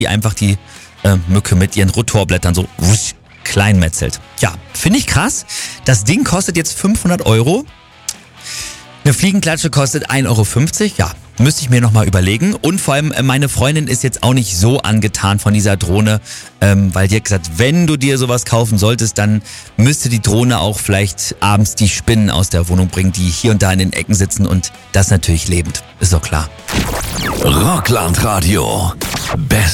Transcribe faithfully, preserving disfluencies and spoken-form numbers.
die einfach die äh, Mücke mit ihren Rotorblättern so wusch, klein metzelt. Ja, finde ich krass. Das Ding kostet jetzt fünfhundert Euro. Eine Fliegenklatsche kostet ein Euro fünfzig. Ja, müsste ich mir nochmal überlegen. Und vor allem, meine Freundin ist jetzt auch nicht so angetan von dieser Drohne, ähm, weil die hat gesagt, wenn du dir sowas kaufen solltest, dann müsste die Drohne auch vielleicht abends die Spinnen aus der Wohnung bringen, die hier und da in den Ecken sitzen, und das natürlich lebend. Ist doch klar. Rockland Radio. Best